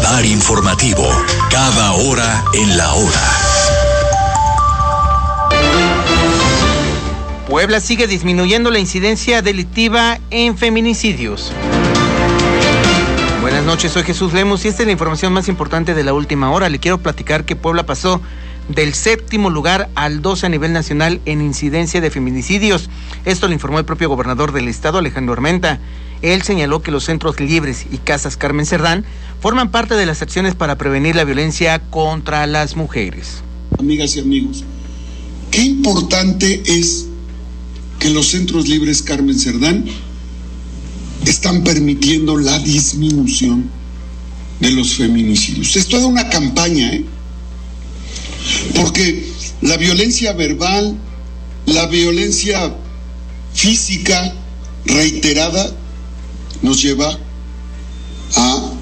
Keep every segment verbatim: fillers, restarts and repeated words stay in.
Radar Informativo, cada hora en la hora. Puebla sigue disminuyendo la incidencia delictiva en feminicidios. Buenas noches, soy Jesús Lemus y esta es la información más importante de la última hora. Le quiero platicar que Puebla pasó del séptimo lugar al doce a nivel nacional en incidencia de feminicidios. Esto lo informó el propio gobernador del estado, Alejandro Armenta. Él señaló que los centros libres y casas Carmen Cerdán forman parte de las acciones para prevenir la violencia contra las mujeres. Amigas y amigos, qué importante es que los centros libres Carmen Cerdán están permitiendo la disminución de los feminicidios. Es toda una campaña, ¿eh? Porque la violencia verbal, la violencia física reiterada nos lleva a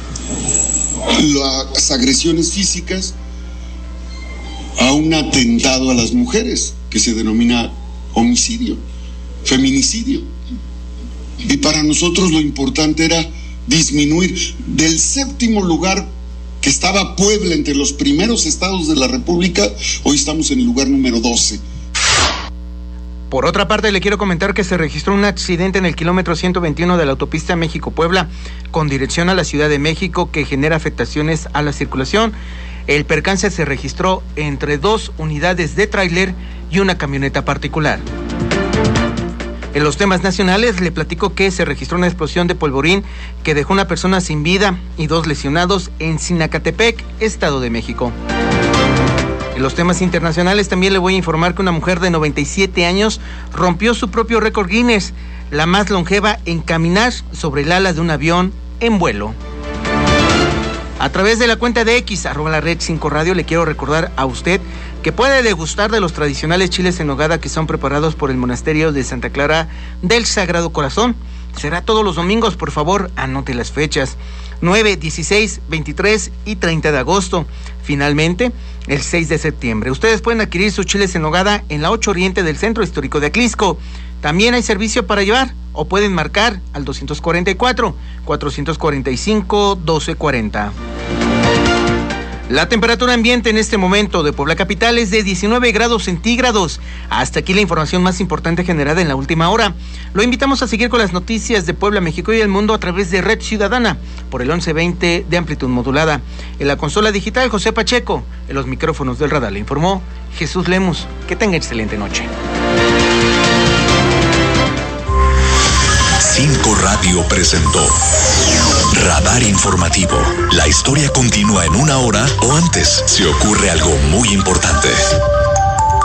las agresiones físicas, a un atentado a las mujeres que se denomina homicidio, feminicidio. Y para nosotros lo importante era disminuir del séptimo lugar que estaba Puebla entre los primeros estados de la República, hoy estamos en el lugar número doce. Por otra parte, le quiero comentar que se registró un accidente en el kilómetro ciento veintiuno de la autopista México-Puebla con dirección a la Ciudad de México que genera afectaciones a la circulación. El percance se registró entre dos unidades de tráiler y una camioneta particular. En los temas nacionales, le platico que se registró una explosión de polvorín que dejó una persona sin vida y dos lesionados en Zinacatepec, Estado de México. En los temas internacionales también le voy a informar que una mujer de noventa y siete años rompió su propio récord Guinness, la más longeva en caminar sobre el ala de un avión en vuelo. A través de la cuenta de X, arroba la red cinco radio, le quiero recordar a usted que puede degustar de los tradicionales chiles en nogada que son preparados por el monasterio de Santa Clara del Sagrado Corazón. Será todos los domingos, por favor, anote las fechas: nueve, dieciséis, veintitrés y treinta de agosto. Finalmente, el seis de septiembre. Ustedes pueden adquirir sus chiles en nogada en la ocho Oriente del Centro Histórico de Atlisco. También hay servicio para llevar o pueden marcar al doscientos cuarenta y cuatro, cuatrocientos cuarenta y cinco, doce cuarenta. La temperatura ambiente en este momento de Puebla Capital es de diecinueve grados centígrados. Hasta aquí la información más importante generada en la última hora. Lo invitamos a seguir con las noticias de Puebla, México y el mundo a través de Red Ciudadana por el once veinte de amplitud modulada. En la consola digital, José Pacheco. En los micrófonos del radar le informó Jesús Lemus. Que tenga excelente noche. cinco Radio presentó Radar Informativo. La historia continúa en una hora o antes si ocurre algo muy importante.